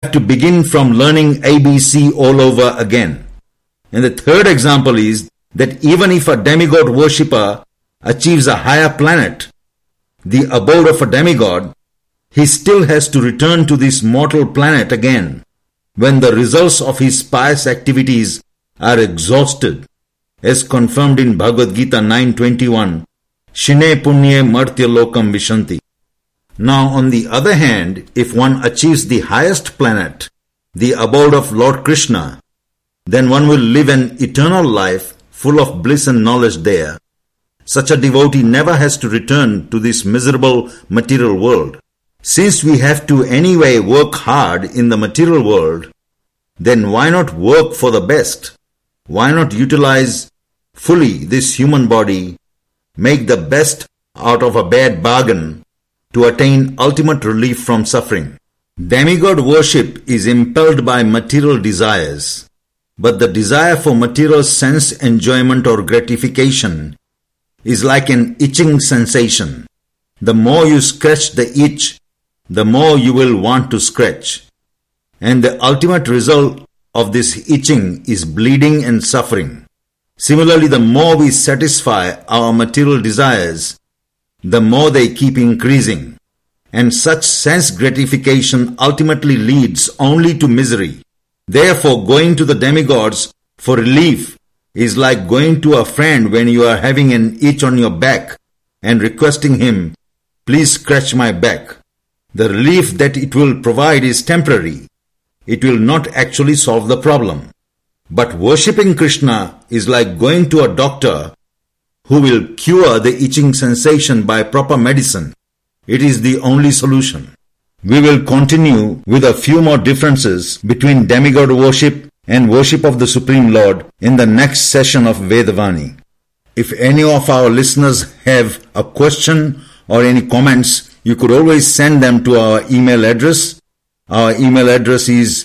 to begin from learning ABC all over again. And the third example is that even if a demigod worshipper achieves a higher planet, the abode of a demigod, he still has to return to this mortal planet again when the results of his pious activities are exhausted, as confirmed in Bhagavad Gita 9:21, Shine Punye Martya Lokam Vishanti. Now, on the other hand, if one achieves the highest planet, the abode of Lord Krishna, then one will live an eternal life full of bliss and knowledge there. Such a devotee never has to return to this miserable material world. Since we have to anyway work hard in the material world, then why not work for the best? Why not utilize fully this human body, make the best out of a bad bargain to attain ultimate relief from suffering? Demigod worship is impelled by material desires, but the desire for material sense enjoyment or gratification is like an itching sensation. The more you scratch the itch, the more you will want to scratch. And the ultimate result of this itching is bleeding and suffering. Similarly, the more we satisfy our material desires, the more they keep increasing. And such sense gratification ultimately leads only to misery. Therefore, going to the demigods for relief is like going to a friend when you are having an itch on your back and requesting him, "Please scratch my back." The relief that it will provide is temporary. It will not actually solve the problem. But worshipping Krishna is like going to a doctor who will cure the itching sensation by proper medicine. It is the only solution. We will continue with a few more differences between demigod worship and worship of the Supreme Lord in the next session of Vedavani. If any of our listeners have a question or any comments, you could always send them to our email address. Our email address is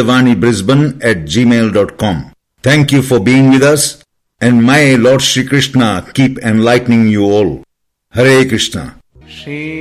vedavanibrisbane@gmail.com. Thank you for being with us, and may Lord Shri Krishna keep enlightening you all. Hare Krishna.